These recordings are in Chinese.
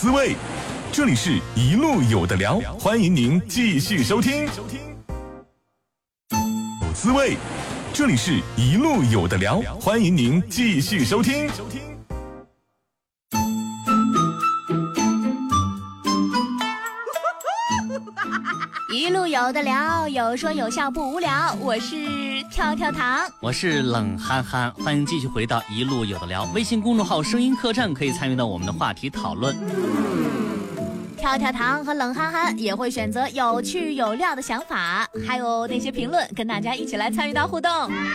滋味，这里是一路有的聊，欢迎您继续收听。有滋味，这里是一路有的聊，欢迎您继续收听。 一路有的聊，有说有笑不无聊。我是跳跳糖， 我是冷憨憨，欢迎继续回到一路有的聊。微信公众号声音客栈可以参与到我们的话题讨论。 跳跳糖和冷憨憨也会选择有趣有料的想法，还有那些评论，跟大家一起来参与到互动。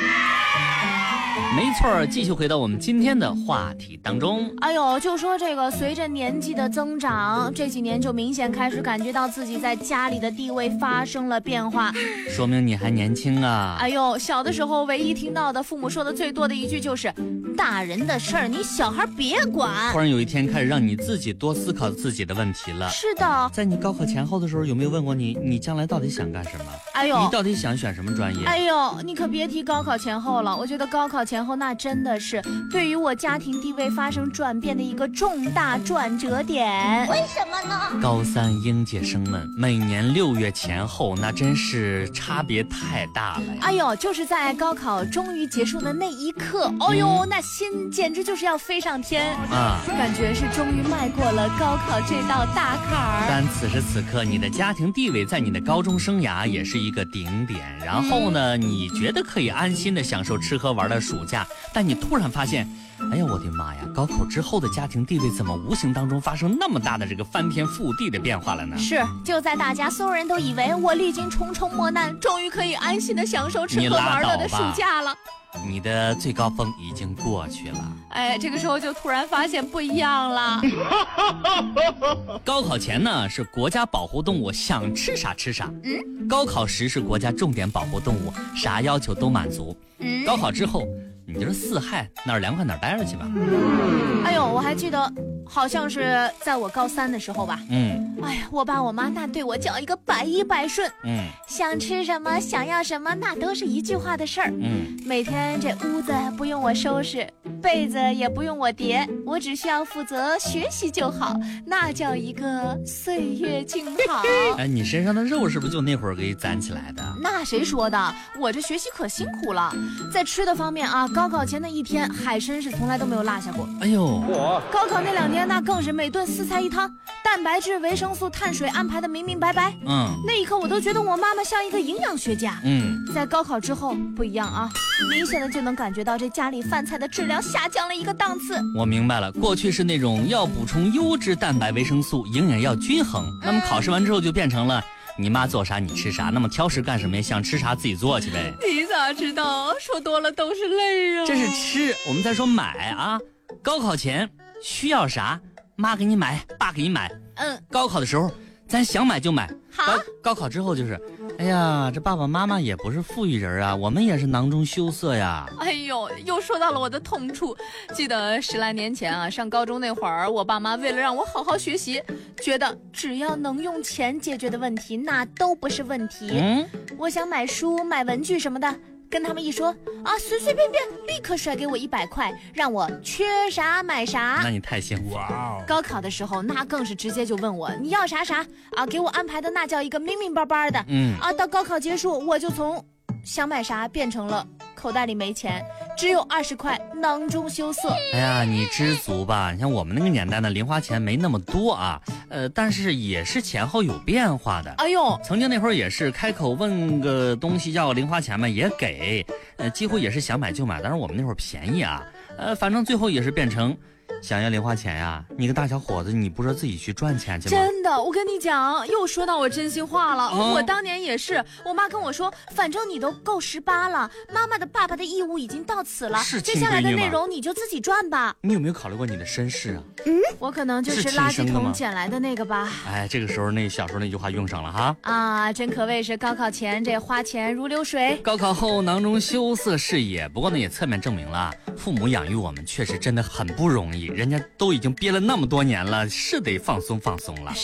没错，继续回到我们今天的话题当中。 哎呦，就说这个随着年纪的增长，这几年就明显开始感觉到自己在家里的地位发生了变化， 说明你还年轻啊。 哎呦，小的时候唯一听到的父母说的最多的一句就是大人的事儿你小孩别管。 突然有一天开始让你自己多思考自己的问题了。 是的， 在你高考前后的时候，有没有问过你将来到底想干什么？ 哎呦， 你到底想选什么专业？ 哎呦，你可别提高考前后了，我觉得高考前后那真的是对于我家庭地位发生转变的一个重大转折点。为什么呢？ 高三应届生们每年6月前后那真是差别太大了呀。 哎呦，就是在高考终于结束的那一刻，哎呦，那心简直就是要飞上天啊！感觉是终于迈过了高考这道大坎儿。 但此时此刻你的家庭地位在你的高中生涯也是一个顶点，然后呢，你觉得可以安心的享受吃喝玩的暑假，但你突然发现，哎呀我的妈呀，高考之后的家庭地位怎么无形当中发生那么大的这个翻天覆地的变化了呢？ 是，就在大家所有人都以为我历经重重磨难，终于可以安心的享受吃喝玩乐的暑假了， 你的最高峰已经过去了。 哎，这个时候就突然发现不一样了。 高考前呢是国家保护动物，想吃啥吃啥。高考时是国家重点保护动物，啥要求都满足。高考之后，你就是四害，哪儿凉快哪儿待着去吧。 哎呦，我还记得好像是在我高三的时候吧。哎呀，我爸我妈那对我叫一个百依百顺。想吃什么想要什么那都是一句话的事儿。每天这屋子不用我收拾，被子也不用我叠，我只需要负责学习就好，那叫一个岁月静好。 哎，你身上的肉是不是就那会儿给攒起来的？ 那谁说的？我这学习可辛苦了。在吃的方面啊，高考前的一天海参是从来都没有落下过。 哎呦， 高考那2年那更是每顿4菜1汤，蛋白质维生素碳水安排的明明白白。那一刻我都觉得我妈妈像一个营养学家。在高考之后不一样啊，明显的就能感觉到这家里饭菜的质量下降了一个档次。 我明白了，过去是那种要补充优质蛋白维生素，营养要均衡，那么考试完之后就变成了你妈做啥你吃啥，那么挑食干什么呀？想吃啥自己做去呗。 你咋知道？说多了都是泪啊。 这是吃，我们再说买啊。高考前需要啥，妈给你买，爸给你买。高考的时候咱想买就买。 好， 高考之后就是，哎呀，这爸爸妈妈也不是富裕人啊，我们也是囊中羞涩呀。 哎呦，又说到了我的痛处。记得10来年前啊，上高中那会儿，我爸妈为了让我好好学习，觉得只要能用钱解决的问题，那都不是问题。我想买书、买文具什么的，跟他们一说啊，随随便便立刻甩给我100块，让我缺啥买啥。 那你太幸福了。 高考的时候那更是直接就问我你要啥啥啊，给我安排的那叫一个明明白白的。到高考结束，我就从想买啥变成了口袋里没钱，只有20块，囊中羞涩。 哎呀，你知足吧。你像我们那个年代呢，零花钱没那么多啊，但是也是前后有变化的。 哎呦， 曾经那会儿也是开口问个东西要零花钱嘛，也给，几乎也是想买就买。但是我们那会儿便宜啊，反正最后也是变成想要零花钱呀，你个大小伙子，你不是自己去赚钱去吗？ 真的，我跟你讲，又说到我真心话了。我当年也是，我妈跟我说，反正你都够18了，妈妈的爸爸的义务已经到此了，接下来的内容你就自己赚吧。 你有没有考虑过你的身世啊？ 我可能就是垃圾桶捡来的那个吧。 哎，这个时候那小时候那句话用上了哈。 啊，真可谓是高考前这花钱如流水， 高考后囊中羞涩是也。不过呢，也侧面证明了父母养育我们确实真的很不容易，人家都已经憋了那么多年了，是得放松放松了。